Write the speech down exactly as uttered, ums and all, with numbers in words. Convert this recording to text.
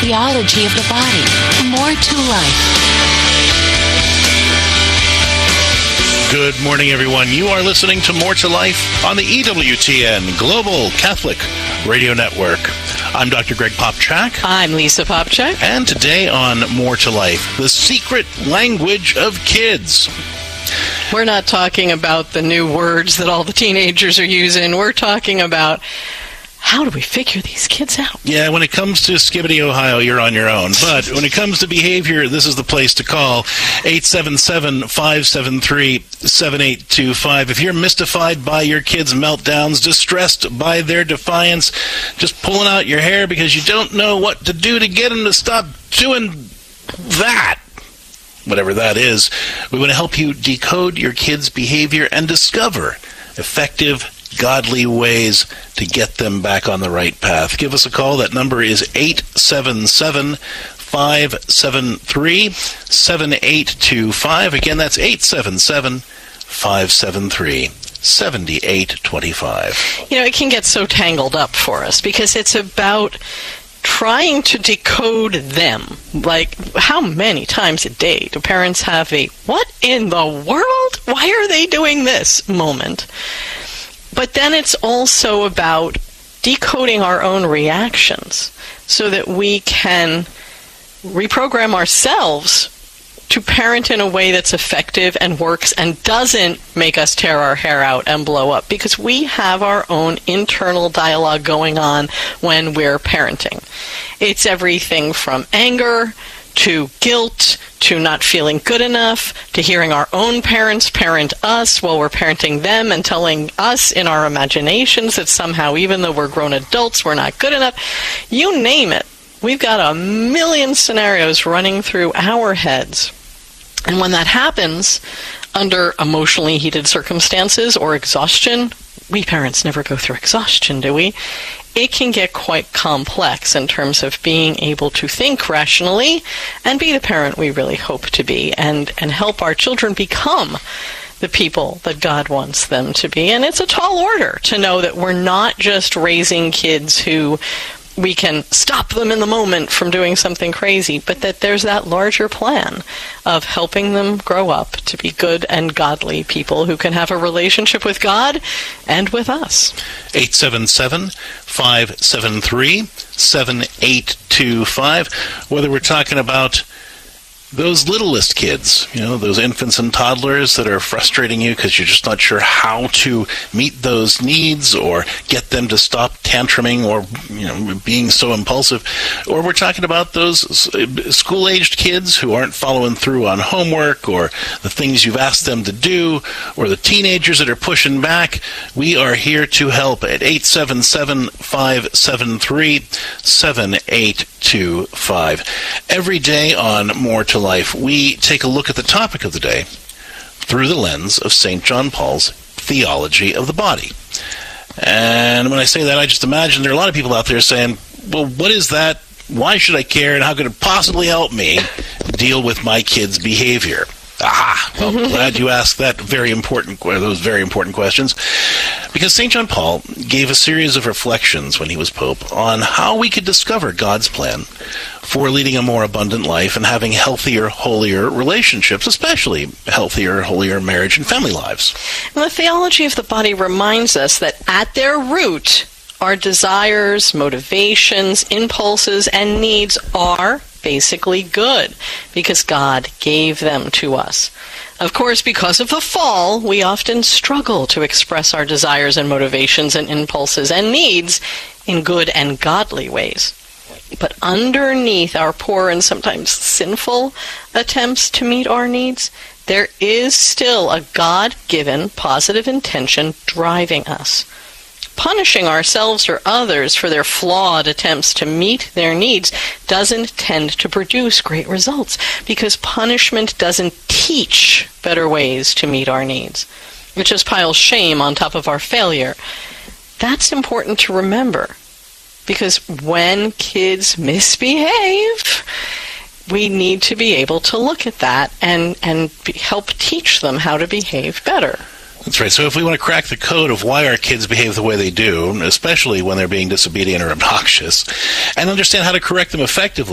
theology of the body. More to life. Good morning, everyone. You are listening to More to Life on the E W T N Global Catholic Radio Network. I'm Doctor Greg Popchak. I'm Lisa Popchak. And today on More to Life, the secret language of kids. We're not talking about the new words that all the teenagers are using. We're talking about how do we figure these kids out? Yeah, when it comes to Skibbity, Ohio, you're on your own. But when it comes to behavior, this is the place to call. eight seven seven, five seven three, seven eight two five. If you're mystified by your kids' meltdowns, distressed by their defiance, just pulling out your hair because you don't know what to do to get them to stop doing that, whatever that is, we want to help you decode your kids' behavior and discover effective, godly ways to get them back on the right path. Give us a call. That number is eight seven seven, five seven three, seven eight two five. Again, that's eight seven seven, five seven three, seven eight two five. You know, it can get so tangled up for us because it's about trying to decode them. Like, how many times a day do parents have a, what in the world? Why are they doing this moment? But then it's also about decoding our own reactions so that we can reprogram ourselves to parent in a way that's effective and works and doesn't make us tear our hair out and blow up, because we have our own internal dialogue going on when we're parenting. It's everything from anger to guilt, to not feeling good enough, to hearing our own parents parent us while we're parenting them and telling us in our imaginations that somehow, even though we're grown adults, we're not good enough. You name it. We've got a million scenarios running through our heads. And when that happens, under emotionally heated circumstances or exhaustion, we parents never go through exhaustion, do we? It can get quite complex in terms of being able to think rationally and be the parent we really hope to be, and, and help our children become the people that God wants them to be. And it's a tall order to know that we're not just raising kids who we can stop them in the moment from doing something crazy, but that there's that larger plan of helping them grow up to be good and godly people who can have a relationship with God and with us. eight seven seven, five seven three, seven eight two five. Whether we're talking about those littlest kids, you know, those infants and toddlers that are frustrating you because you're just not sure how to meet those needs or get them to stop tantruming or, you know, being so impulsive. Or we're talking about those school-aged kids who aren't following through on homework or the things you've asked them to do, or the teenagers that are pushing back. We are here to help at eight seven seven, five seven three, seven eight two five. Every day on More to Life, we take a look at the topic of the day through the lens of Saint John Paul's theology of the body. And when I say that, I just imagine there are a lot of people out there saying, well, what is that? Why should I care? And how could it possibly help me deal with my kids' behavior? Aha! Well, glad you asked that very important, those very important questions, because Saint John Paul gave a series of reflections when he was Pope on how we could discover God's plan for leading a more abundant life and having healthier, holier relationships, especially healthier, holier marriage and family lives. And the theology of the body reminds us that at their root, our desires, motivations, impulses, and needs are basically good because God gave them to us. Of course, because of the fall, we often struggle to express our desires and motivations and impulses and needs in good and godly ways. But underneath our poor and sometimes sinful attempts to meet our needs, there is still a God-given positive intention driving us. Punishing ourselves or others for their flawed attempts to meet their needs doesn't tend to produce great results, because punishment doesn't teach better ways to meet our needs. It just piles shame on top of our failure. That's important to remember, because when kids misbehave, we need to be able to look at that and, and be, help teach them how to behave better. That's right. So if we want to crack the code of why our kids behave the way they do, especially when they're being disobedient or obnoxious, and understand how to correct them effectively,